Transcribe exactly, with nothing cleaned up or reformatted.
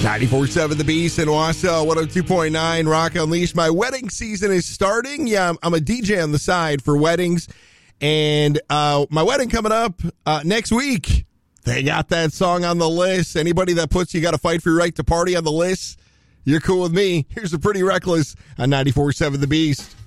ninety-four point seven The Beast in Wausau, one oh two point nine Rock Unleashed. My wedding season is starting. Yeah, I'm, I'm a D J on the side for weddings. And uh, my wedding coming up uh, next week. They got that song on the list. Anybody that puts You Gotta Fight for Your Right to Party on the list, you're cool with me. Here's a Pretty Reckless on ninety-four point seven The Beast.